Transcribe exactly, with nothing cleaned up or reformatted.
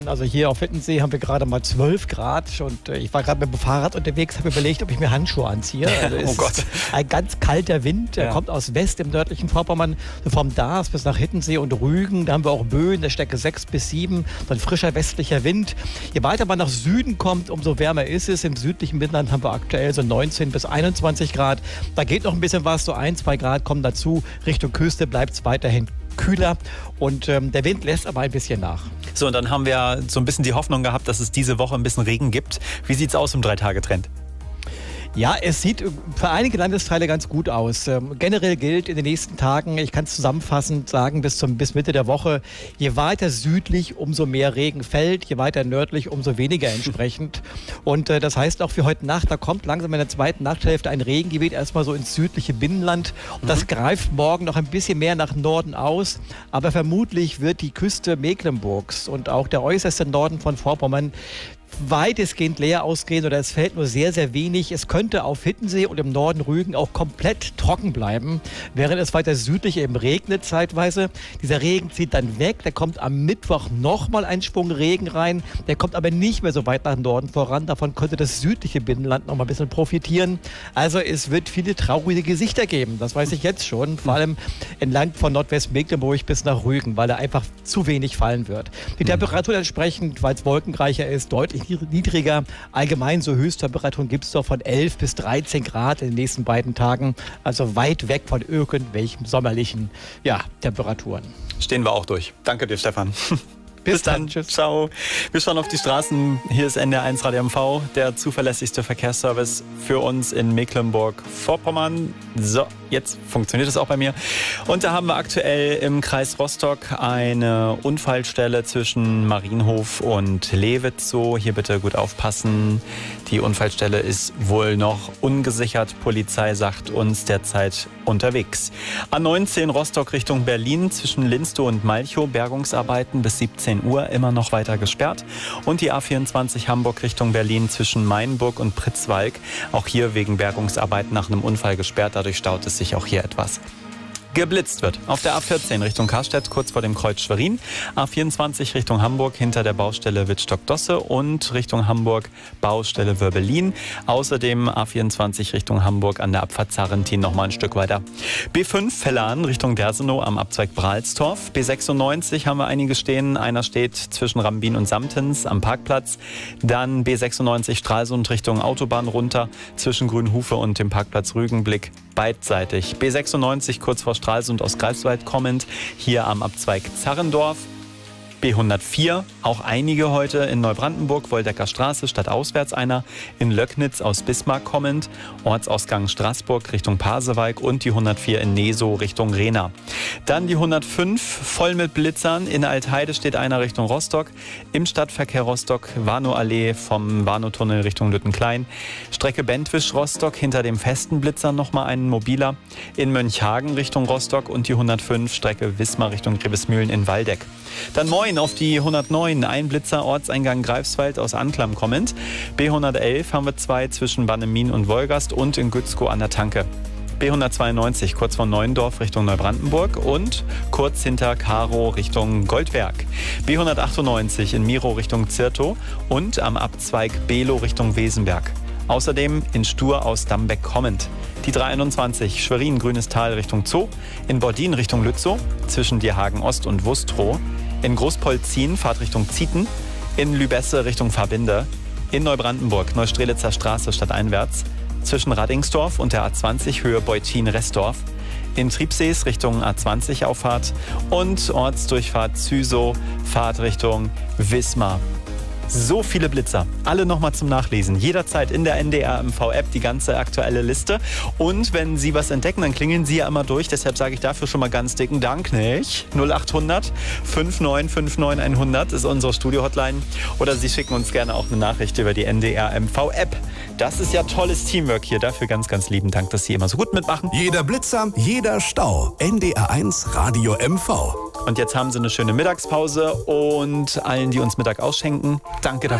Also hier auf Hittensee haben wir gerade mal zwölf Grad und äh, ich war gerade mit dem Fahrrad unterwegs, habe überlegt, ob ich mir Handschuhe anziehe. Also oh Gott. Ein ganz kalter Wind, der ja. kommt aus West im nördlichen Vorpommern, vom Dars bis nach Hittensee und Rügen. Da haben wir auch Böen der Stärke sechs bis sieben, so ein frischer westlicher Wind. Je weiter man nach Süden kommt, umso wärmer ist es. Im südlichen Binnenland haben wir aktuell so neunzehn bis einundzwanzig Grad. Da geht noch ein bisschen was, so ein, zwei Grad kommen dazu. Richtung Küste bleibt es weiterhin kühler und ähm, der Wind lässt aber ein bisschen nach. So, und dann haben wir so ein bisschen die Hoffnung gehabt, dass es diese Woche ein bisschen Regen gibt. Wie sieht es aus im Drei-Tage-Trend? Ja, es sieht für einige Landesteile ganz gut aus. Ähm, generell gilt in den nächsten Tagen, ich kann es zusammenfassend sagen, bis, zum, bis Mitte der Woche, je weiter südlich, umso mehr Regen fällt, je weiter nördlich, umso weniger entsprechend. Und äh, das heißt auch für heute Nacht, da kommt langsam in der zweiten Nachthälfte ein Regengebiet erstmal so ins südliche Binnenland. Und das mhm. greift morgen noch ein bisschen mehr nach Norden aus. Aber vermutlich wird die Küste Mecklenburgs und auch der äußerste Norden von Vorpommern weitestgehend leer ausgehen oder es fällt nur sehr, sehr wenig. Es könnte auf Hittensee und im Norden Rügen auch komplett trocken bleiben, während es weiter südlich eben regnet zeitweise. Dieser Regen zieht dann weg, da kommt am Mittwoch nochmal ein Schwung Regen rein, der kommt aber nicht mehr so weit nach Norden voran. Davon könnte das südliche Binnenland noch mal ein bisschen profitieren. Also es wird viele traurige Gesichter geben, das weiß ich jetzt schon, vor allem entlang von Nordwestmecklenburg bis nach Rügen, weil da einfach zu wenig fallen wird. Die Temperatur entsprechend, weil es wolkenreicher ist, deutlich niedriger. Allgemein so Höchsttemperaturen gibt es doch von elf bis dreizehn Grad in den nächsten beiden Tagen. Also weit weg von irgendwelchen sommerlichen ja, Temperaturen. Stehen wir auch durch. Danke dir, Stefan. Bis, Bis dann. dann. Tschüss. Ciao. Wir schauen auf die Straßen. Hier ist N D R eins Radio M V, der zuverlässigste Verkehrsservice für uns in Mecklenburg-Vorpommern. So, jetzt funktioniert es auch bei mir. Und da haben wir aktuell im Kreis Rostock eine Unfallstelle zwischen Marienhof und Lewitzow. Hier bitte gut aufpassen. Die Unfallstelle ist wohl noch ungesichert. Polizei sagt uns derzeit unterwegs. A neunzehn Rostock Richtung Berlin zwischen Linstow und Malchow. Bergungsarbeiten bis siebzehn Uhr immer noch weiter gesperrt. Und die A vierundzwanzig Hamburg Richtung Berlin zwischen Mainburg und Pritzwalk. Auch hier wegen Bergungsarbeiten nach einem Unfall gesperrt. Dadurch staut es sich auch hier etwas. Geblitzt wird. Auf der A vierzehn Richtung Karstedt, kurz vor dem Kreuz Schwerin. A vierundzwanzig Richtung Hamburg, hinter der Baustelle Wittstock-Dosse und Richtung Hamburg, Baustelle Wörbelin. Außerdem A vierundzwanzig Richtung Hamburg an der Abfahrt Zarrentin noch mal ein Stück weiter. B fünf Vellan Richtung Dersenow am Abzweig Bralstorf. B sechsundneunzig haben wir einige stehen. Einer steht zwischen Rambin und Samtens am Parkplatz. Dann B sechsundneunzig Stralsund Richtung Autobahn runter zwischen Grünhufe und dem Parkplatz Rügenblick. Beidseitig. B sechsundneunzig kurz vor Stralsund aus Greifswald kommend, hier am Abzweig Zarrendorf. B hundertvier, auch einige heute in Neubrandenburg, Woldecker Straße, stadtauswärts einer, in Löcknitz aus Bismarck kommend, Ortsausgang Straßburg Richtung Pasewalk und die hundertvier in Nesow Richtung Rehna. Dann die hundertfünf, voll mit Blitzern, in Altheide steht einer Richtung Rostock, im Stadtverkehr Rostock, Warnow-Allee vom Warnow-Tunnel Richtung Lüttenklein, Strecke Bentwisch-Rostock, hinter dem festen Blitzer nochmal einen mobiler, in Mönchhagen Richtung Rostock und die hundertfünf, Strecke Wismar Richtung Grevesmühlen in Waldeck. Dann moin auf die hundertneun, ein Blitzer, Ortseingang Greifswald aus Anklam kommend. B hundertelf haben wir zwei zwischen Bannemin und Wolgast und in Gützkow an der Tanke. B hundertzweiundneunzig kurz vor Neuendorf Richtung Neubrandenburg und kurz hinter Karow Richtung Goldberg. B hundertachtundneunzig in Mirow Richtung Zirtow und am Abzweig Below Richtung Wesenberg. Außerdem in Stur aus Dambeck kommend. Die dreihunderteinundzwanzig Schwerin Grünes Tal Richtung Zoo, in Bordin Richtung Lützow, zwischen Dierhagen Ost und Wustrow, in Großpolzin Fahrt Richtung Zieten, in Lübesse Richtung Farbinde, in Neubrandenburg Neustrelitzer Straße stadteinwärts, zwischen Radingsdorf und der A zwanzig Höhe Beutin-Ressdorf, in Triebsees Richtung A zwanzig Auffahrt und Ortsdurchfahrt Züsow, Fahrt Richtung Wismar. So viele Blitzer. Alle nochmal zum Nachlesen. Jederzeit in der N D R M V-App die ganze aktuelle Liste. Und wenn Sie was entdecken, dann klingeln Sie ja immer durch. Deshalb sage ich dafür schon mal ganz dicken Dank, nicht? null achthundert neunundfünfzig neunundfünfzig hundert ist unsere Studio-Hotline. Oder Sie schicken uns gerne auch eine Nachricht über die N D R M V-App. Das ist ja tolles Teamwork hier. Dafür ganz, ganz lieben Dank, dass Sie immer so gut mitmachen. Jeder Blitzer, jeder Stau. N D R eins Radio M V. Und jetzt haben Sie eine schöne Mittagspause und allen, die uns Mittag ausschenken, danke dafür.